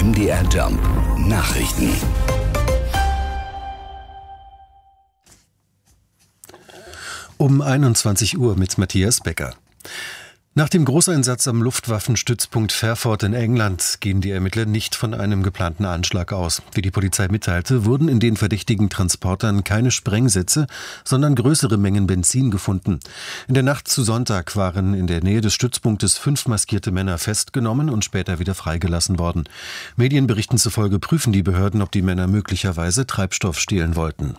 MDR Jump Nachrichten. Um 21 Uhr mit Matthias Becker. Nach dem Großeinsatz am Luftwaffenstützpunkt Fairford in England gehen die Ermittler nicht von einem geplanten Anschlag aus. Wie die Polizei mitteilte, wurden in den verdächtigen Transportern keine Sprengsätze, sondern größere Mengen Benzin gefunden. In der Nacht zu Sonntag waren in der Nähe des Stützpunktes 5 maskierte Männer festgenommen und später wieder freigelassen worden. Medienberichten zufolge prüfen die Behörden, ob die Männer möglicherweise Treibstoff stehlen wollten.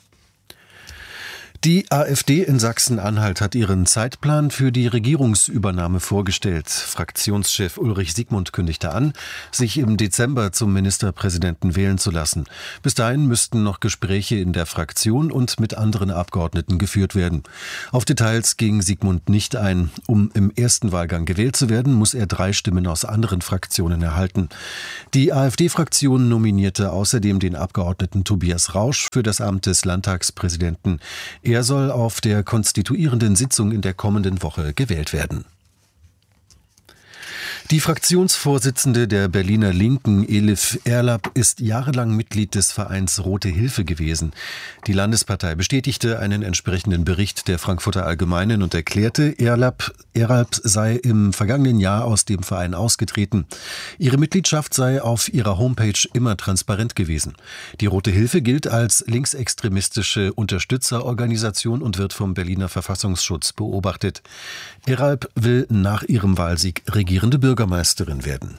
Die AfD in Sachsen-Anhalt hat ihren Zeitplan für die Regierungsübernahme vorgestellt. Fraktionschef Ulrich Siegmund kündigte an, sich im Dezember zum Ministerpräsidenten wählen zu lassen. Bis dahin müssten noch Gespräche in der Fraktion und mit anderen Abgeordneten geführt werden. Auf Details ging Siegmund nicht ein. Um im ersten Wahlgang gewählt zu werden, muss er 3 Stimmen aus anderen Fraktionen erhalten. Die AfD-Fraktion nominierte außerdem den Abgeordneten Tobias Rausch für das Amt des Landtagspräsidenten. Er soll auf der konstituierenden Sitzung in der kommenden Woche gewählt werden. Die Fraktionsvorsitzende der Berliner Linken, Elif Erlab, ist jahrelang Mitglied des Vereins Rote Hilfe gewesen. Die Landespartei bestätigte einen entsprechenden Bericht der Frankfurter Allgemeinen und erklärte, Erlab sei im vergangenen Jahr aus dem Verein ausgetreten. Ihre Mitgliedschaft sei auf ihrer Homepage immer transparent gewesen. Die Rote Hilfe gilt als linksextremistische Unterstützerorganisation und wird vom Berliner Verfassungsschutz beobachtet. Erlab will nach ihrem Wahlsieg regierende Bürgermeisterin werden.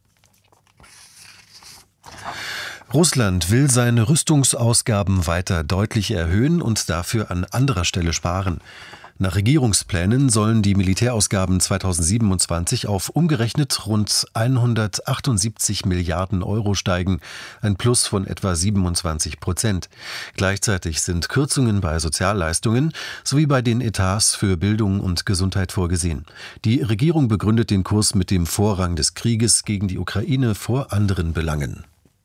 Russland will seine Rüstungsausgaben weiter deutlich erhöhen und dafür an anderer Stelle sparen. Nach Regierungsplänen sollen die Militärausgaben 2027 auf umgerechnet rund 178 Milliarden Euro steigen, ein Plus von etwa 27%. Gleichzeitig sind Kürzungen bei Sozialleistungen sowie bei den Etats für Bildung und Gesundheit vorgesehen. Die Regierung begründet den Kurs mit dem Vorrang des Krieges gegen die Ukraine vor anderen Belangen.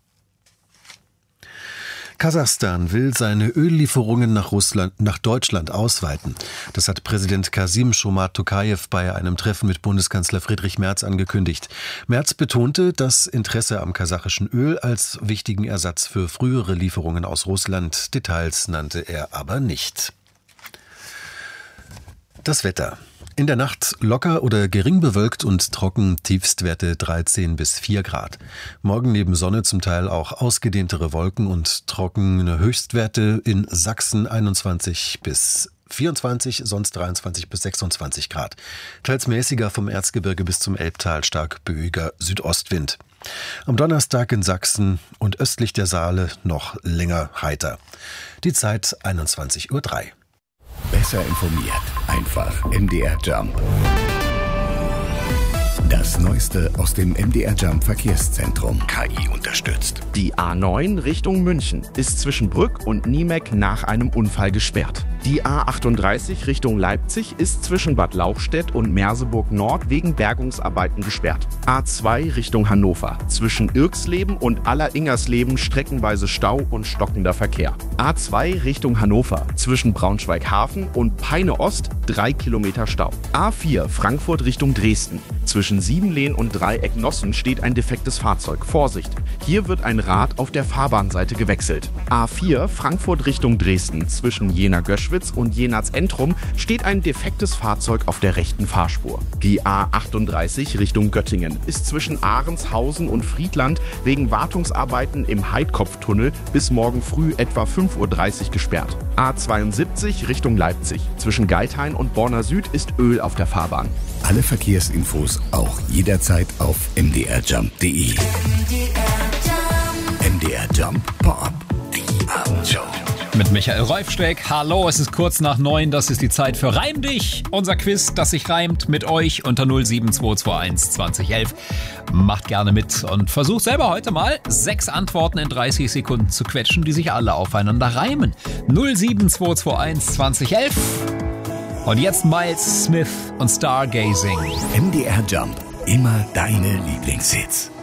Kasachstan will seine Öllieferungen nach Deutschland ausweiten. Das hat Präsident Kasim-Jomart Tokayev bei einem Treffen mit Bundeskanzler Friedrich Merz angekündigt. Merz betonte das Interesse am kasachischen Öl als wichtigen Ersatz für frühere Lieferungen aus Russland. Details nannte er aber nicht. Das Wetter. In der Nacht locker oder gering bewölkt und trocken, Tiefstwerte 13 bis 4 Grad. Morgen neben Sonne zum Teil auch ausgedehntere Wolken und trockene Höchstwerte in Sachsen 21 bis 24, sonst 23 bis 26 Grad. Teils mäßiger vom Erzgebirge bis zum Elbtal stark böiger Südostwind. Am Donnerstag in Sachsen und östlich der Saale noch länger heiter. Die Zeit 21:03 Uhr. Besser informiert. Einfach MDR Jump. Das Neueste aus dem MDR Jump Verkehrszentrum. KI unterstützt. Die A9 Richtung München ist zwischen Brück und Niemeck nach einem Unfall gesperrt. Die A38 Richtung Leipzig ist zwischen Bad Lauchstädt und Merseburg Nord wegen Bergungsarbeiten gesperrt. A2 Richtung Hannover. Zwischen Irksleben und Alleringersleben streckenweise Stau und stockender Verkehr. A2 Richtung Hannover. Zwischen Braunschweig-Hafen und Peine Ost 3 Kilometer Stau. A4 Frankfurt Richtung Dresden. Zwischen Siebenlehn und Dreieck-Nossen steht ein defektes Fahrzeug. Vorsicht! Hier wird ein Rad auf der Fahrbahnseite gewechselt. A4 Frankfurt Richtung Dresden. Zwischen Jena-Göschwitz und Jena-Zentrum steht ein defektes Fahrzeug auf der rechten Fahrspur. Die A38 Richtung Göttingen ist zwischen Ahrenshausen und Friedland wegen Wartungsarbeiten im Heidkopftunnel bis morgen früh etwa 5:30 Uhr gesperrt. A72 Richtung Leipzig. Zwischen Geithain und Borna Süd ist Öl auf der Fahrbahn. Alle Verkehrsinfos auch jederzeit auf mdrjump.de. MDR Jump Pop-up. Die Abendshow. Mit Michael Reufsteck. Hallo, es ist kurz nach 9. Das ist die Zeit für Reim dich. Unser Quiz, das sich reimt mit euch unter 07221 2011. Macht gerne mit und versucht selber heute mal 6 Antworten in 30 Sekunden zu quetschen, die sich alle aufeinander reimen. 07221 2011. Und jetzt Miles Smith und Stargazing. MDR Jump. Immer deine Lieblingshits.